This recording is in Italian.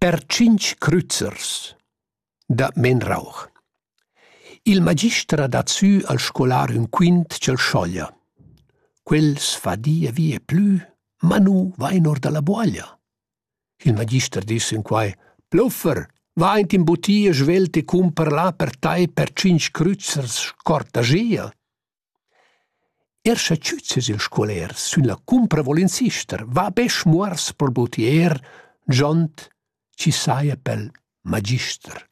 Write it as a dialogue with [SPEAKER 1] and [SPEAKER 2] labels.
[SPEAKER 1] Per 5 crüzers da Menrauch. Il magister ha dat sü al scolar un quint ch'el scioglia. Quels fa dia vie plü, ma nu va in or da la buoglia. Il magister disse in quai: Pluffer, va in timbutia svelt e cumper là per tai per 5 crüzers cortagia. Erscha ciuzes il scoler, sün la cumpra vol insister, va besch muors pel butier, giont ci saia pel magister.